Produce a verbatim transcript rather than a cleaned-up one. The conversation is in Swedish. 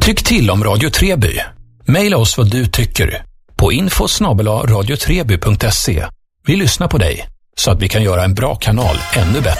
Tyck till om Radio Treby. Maila oss vad du tycker på info snabel-a radiotreby punkt se. Vi lyssnar på dig så att vi kan göra en bra kanal ännu bättre.